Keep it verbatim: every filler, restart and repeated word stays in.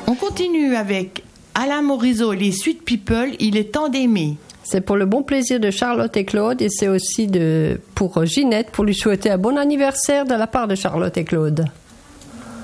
On continue avec Alain Morisot et les Sweet People, il est temps d'aimer. C'est pour le bon plaisir de Charlotte et Claude et c'est aussi de, pour Ginette, pour lui souhaiter un bon anniversaire de la part de Charlotte et Claude.